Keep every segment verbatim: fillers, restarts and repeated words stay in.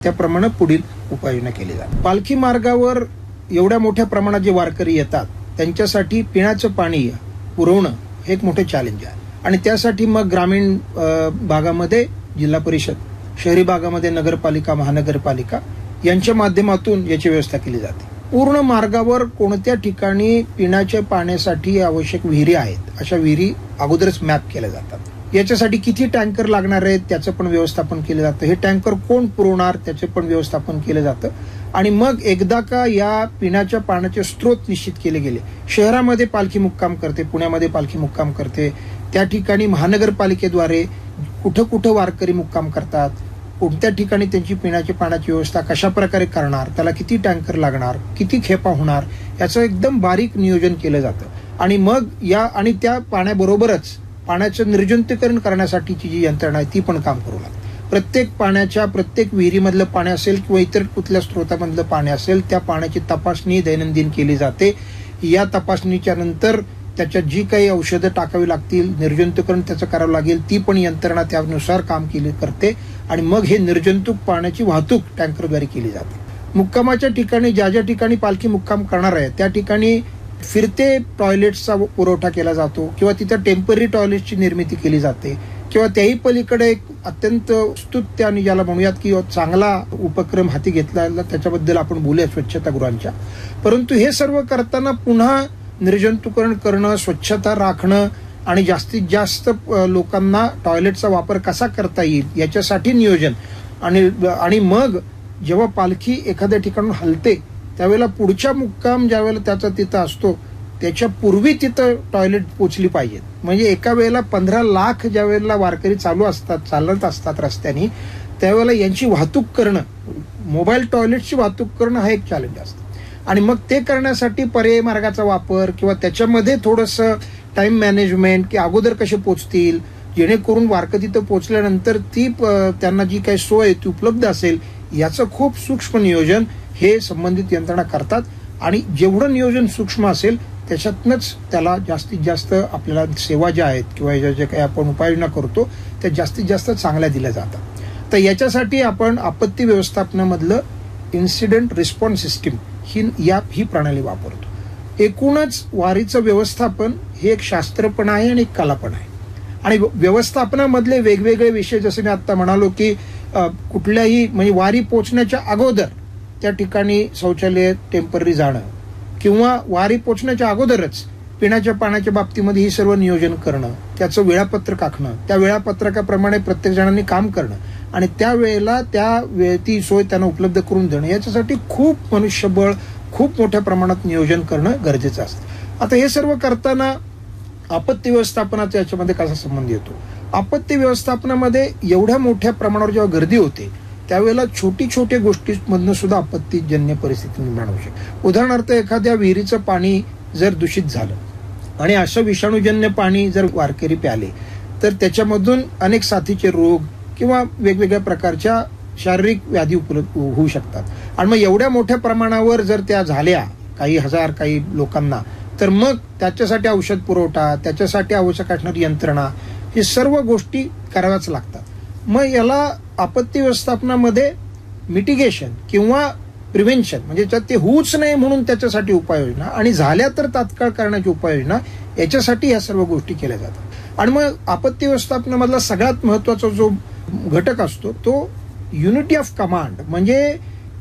त्याप्रमाणे पुढील उपाययोजना केली जाते. पालखी मार्गावर एवढ्या मोठ्या प्रमाणात जे वारकरी येतात त्यांच्यासाठी पिण्याचं पाणी पुरवणं हे एक मोठं चॅलेंज आहे. आणि त्यासाठी मग ग्रामीण भागामध्ये जिल्हा परिषद, शहरी भागामध्ये नगरपालिका, महानगरपालिका यांच्या माध्यमातून याची व्यवस्था केली जाते. पूर्ण मार्गावर कोणत्या ठिकाणी पिण्याच्या पाण्यासाठी आवश्यक विहिरी आहेत अशा विहिरी अगोदरच मॅप केल्या जातात. याच्यासाठी किती टँकर लागणार आहेत त्याचं पण व्यवस्थापन केलं जातं. हे टँकर कोण पुरवणार त्याचे पण व्यवस्थापन केलं जातं. आणि मग एकदा का या पिण्याच्या पाण्याचे स्रोत निश्चित केले गेले, शहरामध्ये पालखी मुक्काम करते, पुण्यामध्ये पालखी मुक्काम करते, त्या ठिकाणी महानगरपालिकेद्वारे कुठं कुठं वारकरी मुक्काम करतात, कोणत्या ठिकाणी त्यांची पिण्याच्या पाण्याची व्यवस्था कशा प्रकारे करणार, त्याला किती टँकर लागणार, किती खेपा होणार, याचं एकदम बारीक नियोजन केलं जातं. आणि मग या आणि त्या पाण्याबरोबरच पाण्याचं निर्जंतुकीकरण करण्यासाठीची जी यंत्रणा आहे ती पण काम करू लागते. प्रत्येक पाण्याच्या, प्रत्येक विहिरीमधलं पाणी असेल किंवा इतर कुठल्या स्रोतामधलं पाणी असेल त्या पाण्याची तपासणी दैनंदिन केली जाते. या तपासणीच्या नंतर त्याच्यात जी काही औषधं टाकावी लागतील, निर्जंतुकीकरण त्याचं करावं लागेल, ती पण यंत्रणा त्यानुसार काम केली करते. आणि मग हे निर्जंतुक पाण्याची वाहतूक टँकरद्वारे केली जाते. मुक्कामाच्या ठिकाणी ज्या ज्या ठिकाणी पालखी मुक्काम करणार आहे त्या ठिकाणी फिरते टॉयलेट्सचा पुरवठा केला जातो किंवा तिथं टेम्पररी टॉयलेट्सची निर्मिती केली जाते. किंवा त्याही पलीकडे एक अत्यंत स्तुत्य आणि ज्याला म्हणूयात की चांगला उपक्रम हाती घेतला, त्याच्याबद्दल आपण बोलूया स्वच्छतागृहांच्या. परंतु हे सर्व करताना पुन्हा निर्जंतुकीकरण करणं, स्वच्छता राखणं आणि जास्तीत जास्त लोकांना टॉयलेटचा वापर कसा करता येईल याच्यासाठी नियोजन. आणि आणि मग जेव्हा पालखी एखाद्या ठिकाणून हलते त्यावेळेला पुढच्या मुक्काम ज्यावेळेला त्याचा तिथं असतो त्याच्या पूर्वी तिथं टॉयलेट पोचली पाहिजेत. म्हणजे एका वेळेला पंधरा लाख ज्या वेळेला वारकरी चालू असतात, चालत असतात रस्त्याने, त्यावेळेला यांची वाहतूक करणं, मोबाईल टॉयलेटची वाहतूक करणं हा एक चॅलेंज असतं. आणि मग ते करण्यासाठी पर्यायी मार्गाचा वापर किंवा त्याच्यामध्ये थोडंसं टाइम मॅनेजमेंट की अगोदर कसे पोचतील जेणेकरून वारकरी तिथं पोचल्यानंतर ती त्यांना जी काही सोय ती उपलब्ध असेल याचं खूप सूक्ष्म नियोजन हे संबंधित यंत्रणा करतात. आणि जेवढं नियोजन सूक्ष्म असेल त्याच्यातनंच त्याला जास्तीत जास्त आपल्याला सेवा ज्या आहेत किंवा ज्या ज्या काही आपण उपाययोजना करतो त्या जास्तीत जास्त चांगल्या दिल्या जातात. तर याच्यासाठी आपण आपत्ती व्यवस्थापनामधलं इन्सिडेंट रिस्पॉन्स सिस्टीम ही या ही प्रणाली वापरतो. एकूणच वारीचं व्यवस्थापन हे एक शास्त्र पण आहे आणि एक कला पण आहे. आणि व्यवस्थापनामधले वेगवेगळे विषय जसं मी आता म्हणालो की कुठल्याही म्हणजे वारी पोचण्याच्या अगोदर त्या ठिकाणी शौचालय टेम्पररी जाणं किंवा वारी पोचण्याच्या अगोदरच पिण्याच्या पाण्याच्या बाबतीमध्ये ही सर्व नियोजन करणं, त्याचं वेळापत्रक आखणं, त्या वेळापत्रकाप्रमाणे प्रत्येक जणांनी काम करणं आणि त्या वेळेला त्या ती सोय त्यांना उपलब्ध करून देणं याच्यासाठी खूप मनुष्यबळ, खूप मोठ्या प्रमाणात नियोजन करणं गरजेचं असतं. आता हे सर्व करताना आपत्ती व्यवस्थापनाचा याच्यामध्ये कसा संबंध येतो? आपत्ती व्यवस्थापनामध्ये एवढ्या मोठ्या प्रमाणावर जेव्हा गर्दी होते त्यावेळेला छोटी छोट्या गोष्टींमधनं सुद्धा आपत्तीजन्य परिस्थिती निर्माण होऊ शकते. उदाहरणार्थ एखाद्या विहिरीचं पाणी जर दूषित झालं आणि असं विषाणूजन्य पाणी जर वारकरी प्याले तर त्याच्यामधून अनेक साथीचे रोग किंवा वेगवेगळ्या प्रकारच्या शारीरिक व्याधी उपलब्ध होऊ शकतात. आणि मग एवढ्या मोठ्या प्रमाणावर जर त्या झाल्या काही हजार काही लोकांना तर मग त्याच्यासाठी औषध पुरवठा, त्याच्यासाठी आवश्यक असणारी यंत्रणा, हे सर्व गोष्टी कराव्याच लागतात. मग याला आपत्ती व्यवस्थापनामध्ये मिटिगेशन किंवा प्रिव्हेन्शन म्हणजे ते होऊच नाही म्हणून त्याच्यासाठी उपाययोजना आणि झाल्या तर तात्काळ करण्याची उपाययोजना याच्यासाठी या सर्व गोष्टी केल्या जातात. आणि मग आपत्ती व्यवस्थापनामधला सगळ्यात महत्वाचा जो घटक असतो तो युनिटी ऑफ कमांड. म्हणजे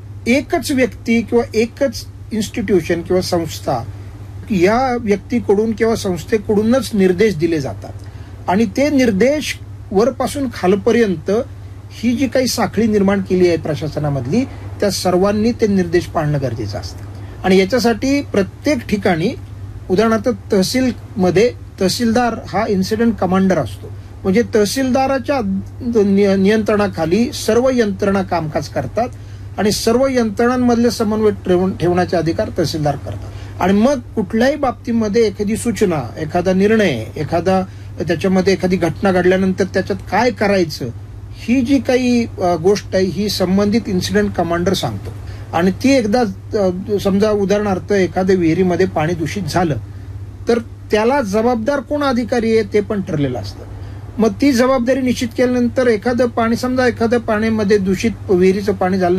एकच व्यक्ती किंवा एकच इन्स्टिट्यूशन किंवा संस्था या व्यक्तीकडून किंवा संस्थेकडूनच निर्देश दिले जातात आणि ते निर्देश वरपासून खालपर्यंत ही जी काही साखळी निर्माण केली आहे प्रशासनामधली त्या सर्वांनी ते निर्देश पाळणं गरजेचं असतं. आणि याच्यासाठी प्रत्येक ठिकाणी उदाहरणार्थ तहसीलमध्ये तहसीलदार हा इन्सिडेंट कमांडर असतो. म्हणजे तहसीलदाराच्या नियंत्रणाखाली सर्व यंत्रणा कामकाज करतात आणि सर्व यंत्रणांमधले समन्वय ठेवण्याचे अधिकार तहसीलदार करतात. आणि मग कुठल्याही बाबतीमध्ये एखादी सूचना, एखादा निर्णय, एखादा त्याच्यामध्ये एखादी घटना घडल्यानंतर त्याच्यात काय करायचं ही जी काही गोष्ट आहे ही संबंधित इन्सिडेंट कमांडर सांगतो. आणि ती एकदा समजा उदाहरणार्थ एखाद्या विहिरीमध्ये पाणी दूषित झालं तर त्याला जबाबदार कोण अधिकारी आहे ते पण ठरलेलं असतं. मग ती जबाबदारी निश्चित केल्यानंतर एखादं पाणी समजा एखादं पाण्यामध्ये दूषित विहिरीचं पाणी झालं